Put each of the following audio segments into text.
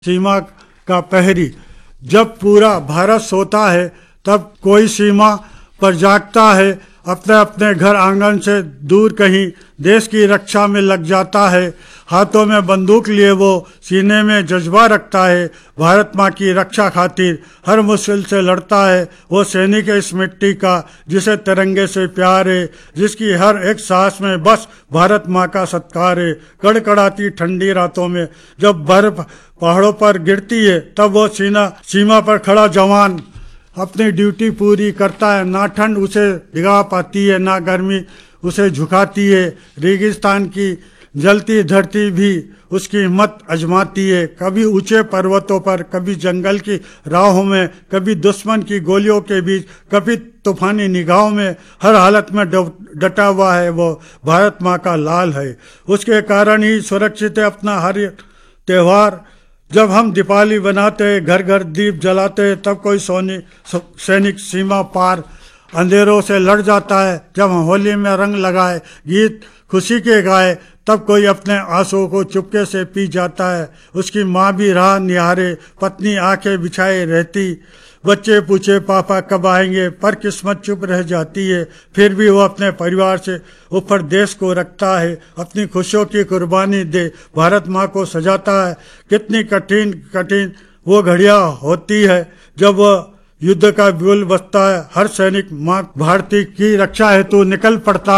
सीमा का प्रहरी। जब पूरा भारत सोता है तब कोई सीमा पर जागता है, अपने अपने घर आंगन से दूर कहीं देश की रक्षा में लग जाता है। हाथों में बंदूक लिए वो सीने में जज्बा रखता है, भारत माँ की रक्षा खातिर हर मुश्किल से लड़ता है। वो सैनिक है इस मिट्टी का जिसे तिरंगे से प्यार है, जिसकी हर एक सांस में बस भारत माँ का सत्कार है। कड़कड़ाती ठंडी रातों में जब बर्फ पहाड़ों पर गिरती है तब वो सीमा पर खड़ा जवान अपनी ड्यूटी पूरी करता है। ना ठंड उसे भिगा पाती है, ना गर्मी उसे झुकाती है। रेगिस्तान की जलती धरती भी उसकी हिम्मत आजमाती है। कभी ऊंचे पर्वतों पर, कभी जंगल की राहों में, कभी दुश्मन की गोलियों के बीच, कभी तूफानी निगाहों में, हर हालत में डटा हुआ है वो भारत माँ का लाल है। उसके कारण ही सुरक्षित है अपना हर त्योहार। जब हम दीपावली बनाते हैं, घर घर दीप जलाते हैं, तब कोई सैनिक सीमा पार अंधेरों से लड़ जाता है। जब हम होली में रंग लगाए, गीत खुशी के गाए, तब कोई अपने आंसुओं को चुपके से पी जाता है। उसकी माँ भी राह निहारे, पत्नी आंखें बिछाए रहती, बच्चे पूछे पापा कब आएंगे, पर किस्मत चुप रह जाती है। फिर भी वो अपने परिवार से ऊपर देश को रखता है, अपनी खुशियों की कुर्बानी दे भारत माँ को सजाता है। कितनी कठिन वो घड़ियाँ होती है जब वह युद्ध का बिगुल बजता है। हर सैनिक माँ भारती की रक्षा हेतु निकल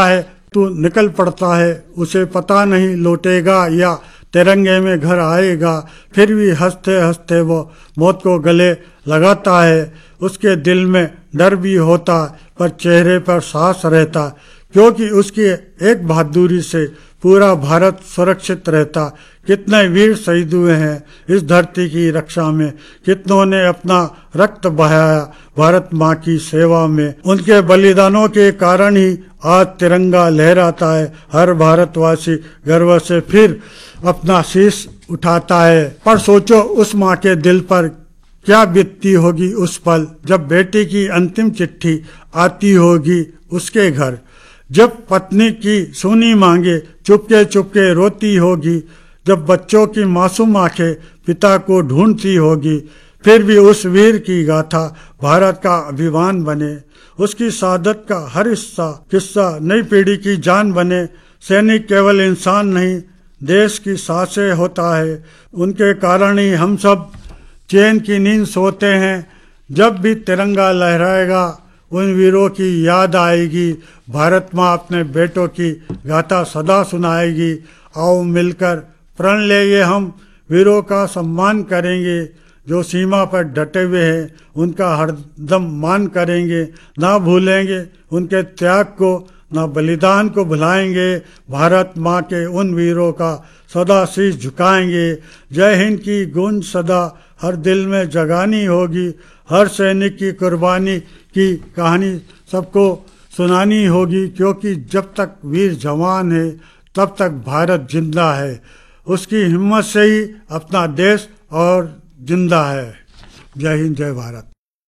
पड़ता है। उसे पता नहीं लौटेगा या तिरंगे में घर आएगा, फिर भी हंसते हंसते वो मौत को गले लगाता है। उसके दिल में डर भी होता पर चेहरे पर साहस रहता, क्योंकि उसकी एक बहादुरी से पूरा भारत सुरक्षित रहता। कितने वीर शहीद हुए हैं इस धरती की रक्षा में, कितनों ने अपना रक्त बहाया भारत माँ की सेवा में। उनके बलिदानों के कारण ही आज तिरंगा लहराता है। हर भारतवासी गर्व से फिर अपना शीश उठाता है। पर सोचो उस माँ के दिल पर क्या बीतती होगी उस पल जब बेटी की अंतिम चिट्ठी आती होगी उसके घर, जब पत्नी की सुनी मांगे चुपके चुपके रोती होगी, जब बच्चों की मासूम आंखें पिता को ढूंढती होगी। फिर भी उस वीर की गाथा भारत का अभिमान बने, उसकी शहादत का हर किस्सा नई पीढ़ी की जान बने। सैनिक केवल इंसान नहीं, देश की सांसें होता है। उनके कारण ही हम सब चैन की नींद सोते हैं। जब भी तिरंगा लहराएगा उन वीरों की याद आएगी, भारत माँ अपने बेटों की गाथा सदा सुनाएगी। आओ मिलकर प्रण ले ये हम वीरों का सम्मान करेंगे, जो सीमा पर डटे हुए हैं उनका हरदम मान करेंगे। ना भूलेंगे उनके त्याग को, ना बलिदान को भुलाएंगे। भारत माँ के उन वीरों का सदा शीश झुकाएंगे। जय हिंद की गूंज सदा हर दिल में जगानी होगी। हर सैनिक की कुर्बानी की कहानी सबको सुनानी होगी, क्योंकि जब तक वीर जवान है तब तक भारत जिंदा है। उसकी हिम्मत से ही अपना देश और जिंदा है। जय हिंद, जय भारत।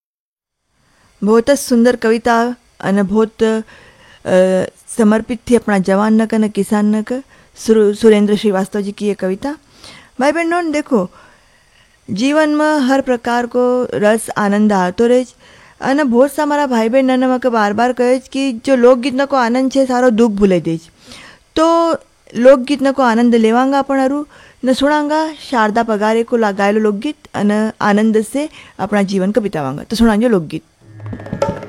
बहुत જ સુંદર કવિતા અને बहुत समर्पित थी अपना जवान नक અને किसान नक सुरेंद्र श्रीवास्तव जी की ये कविता। भाई बहनों देखो, जीवन में हर प्रकार को रस आनंद आतो रहे અને बहुत सा हमारा भाई बहन ने मके बार बार कहे कि जो लोकगीत न को आनंद है सारो दुख भूले दे। तो लोकगीत न को आनंद लेवांगा अपन अरु न सुनांगा शारदा पगारे को गायलो लोकगीत અને आनंद से अपना जीवन को बितावांगा। तो सुनांजो लोकगीत।